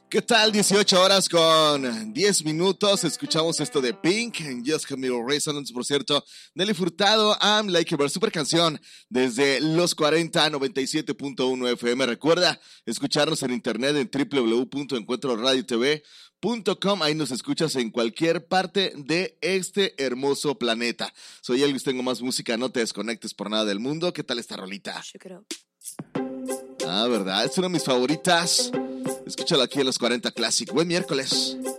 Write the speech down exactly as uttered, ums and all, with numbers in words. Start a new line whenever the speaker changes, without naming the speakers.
¿Qué tal? dieciocho horas con diez minutos. Escuchamos esto de Pink, Just Give Me a Resonance, por cierto. Nelly Furtado, I'm Like a Bird, super canción desde los cuarenta, noventa y siete punto uno F M. Recuerda escucharnos en internet en doble u doble u doble u punto encuentro radio t v punto com. Ahí nos escuchas en cualquier parte de este hermoso planeta. Soy Elvis, tengo más música, no te desconectes por nada del mundo. ¿Qué tal esta rolita? Ah, ¿verdad? Es una de mis favoritas. Escúchala aquí en los cuarenta Classic. Buen miércoles.